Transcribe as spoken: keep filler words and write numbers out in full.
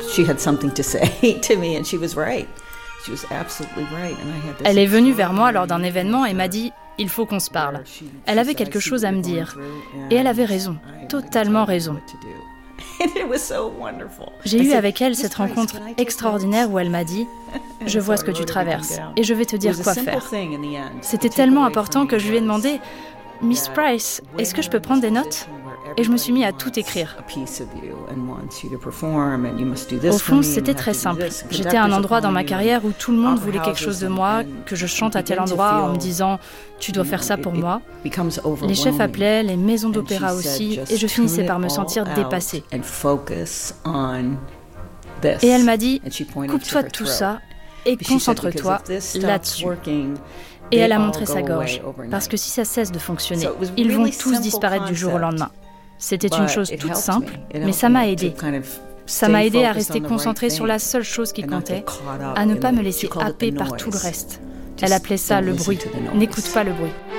Elle est venue vers moi lors d'un événement et m'a dit « Il faut qu'on se parle ». Elle avait quelque chose à me dire. Et elle avait raison, totalement raison. J'ai eu avec elle cette rencontre extraordinaire où elle m'a dit « Je vois ce que tu traverses et je vais te dire quoi faire ». C'était tellement important que je lui ai demandé « Miss Price, est-ce que je peux prendre des notes ?» Et je me suis mis à tout écrire. Au fond, c'était très simple. J'étais à un endroit dans ma carrière où tout le monde voulait quelque chose de moi, que je chante à tel endroit en me disant « Tu dois faire ça pour moi ». Les chefs appelaient, les maisons d'opéra aussi, et je finissais par me sentir dépassée. Et elle m'a dit « Coupe-toi de tout ça et concentre-toi là-dessus ». Et elle a montré sa gorge, parce que si ça cesse de fonctionner, ils vont tous disparaître du jour au lendemain. C'était une chose toute simple, mais ça m'a aidée. Ça m'a aidée à rester concentrée sur la seule chose qui comptait, à ne pas me laisser happer par tout le reste. Elle appelait ça le bruit. N'écoute pas le bruit.